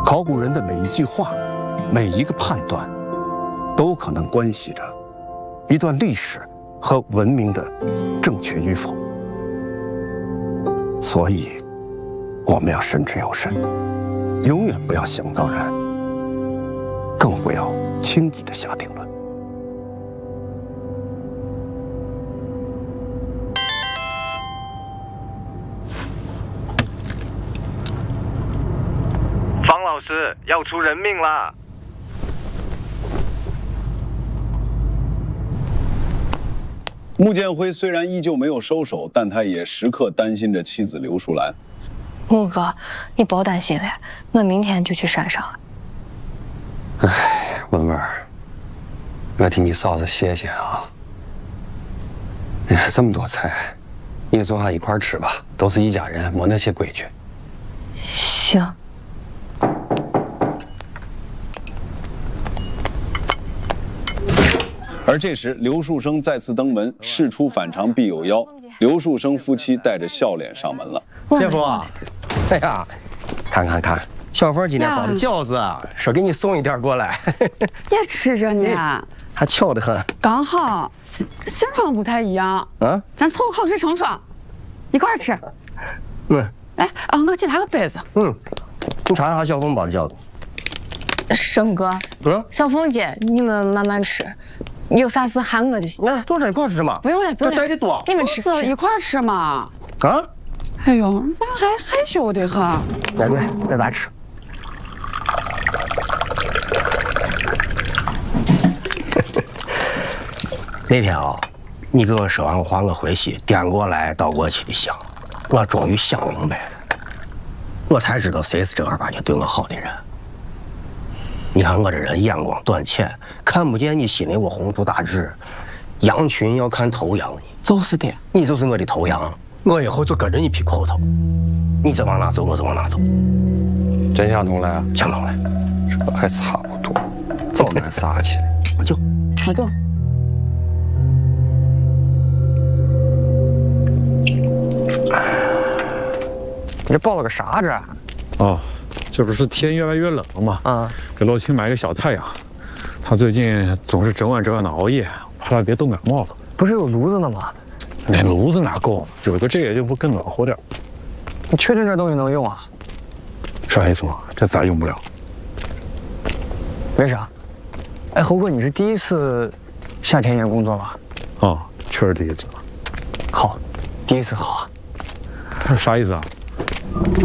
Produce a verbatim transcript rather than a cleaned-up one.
考古人的每一句话，每一个判断，都可能关系着一段历史和文明的正确与否。所以，我们要慎之又慎，永远不要想当然，更不要轻易的下定论。 老师要出人命啦！ 穆建辉虽然依旧没有收手，但他也时刻担心着妻子刘淑兰。 穆哥，你别担心了，我明天就去山上了。 哎，文文，我替你嫂子谢谢啊！哎呀，这么多菜，你坐下一块吃吧，都是一家人，没那些规矩。 行。 而这时，刘树生再次登门，事出反常必有妖。刘树生夫妻带着笑脸上门了。 姐夫，哎呀，看看看，小凤今天包的饺子，说给你送一点过来。 也吃着呢， 还巧得很。 刚好形状不太一样， 啊， 咱凑好吃成双，一块吃。 嗯， 哎啊，我给你拿个杯子。 嗯，你尝一下小凤包的饺子。 生哥， 嗯， 小凤姐，你们慢慢吃。 有啥事喊我就行。 那坐上一块吃嘛。 不用了，不用了。 带的多。 你们吃， 吃一块吃嘛。 啊？ 哎呦，那还害羞的很。 来对，再咱吃。那天啊，你给我说完话，我回去颠过来倒过去的想，我终于想明白了，我才知道谁是正儿八经对我好的人。 你看我这人眼光短浅，看不见你心里我宏图大志。羊群要看头羊， 就是的， 你就是我的头羊，我以后就跟着你屁股后头，你就往哪走我就往哪走。 真想通了？ 想通了， 这还差不多，早难撒去。 我就我就。 你这报了个啥这？ 哦。 这不是天越来越冷了吗？啊，给老秦买个小太阳。他最近总是整晚整晚的熬夜，怕他别冻感冒了。 不是有炉子呢吗？ 那炉子哪够？有个这个就不更暖和点。 你确定这东西能用啊？ 啥意思嘛？这咱用不了。 为啥？哎，侯哥，你是第一次下田野工作吧？ 哦，确实第一次。 好，第一次好啊。 啥意思啊？